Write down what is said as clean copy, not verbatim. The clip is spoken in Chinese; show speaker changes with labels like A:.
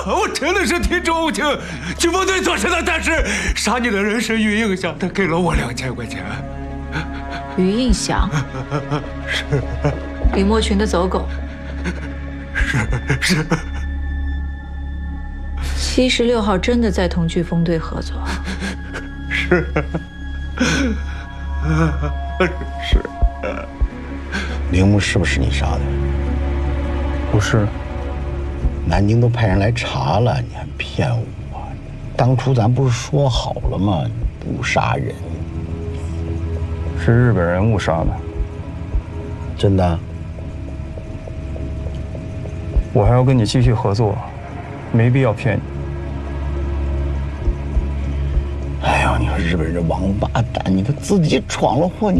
A: 我真的是替周无情去部队做事的，但是杀你的人是于映祥，他给了我2000块钱。
B: 于映祥，
A: 是
B: 李莫群的走狗。
A: 是。
B: 76号真的在同飓风队合作？
A: 是。
C: 铃木是不是你杀的？
D: 不是。
C: 南京都派人来查了，你还骗我？当初咱不是说好了吗？不杀人。
D: 是日本人误杀的。
C: 真的？
D: 我还要跟你继续合作，没必要骗你。
C: 哎呦，你说日本人这王八蛋，你他自己闯了祸，你。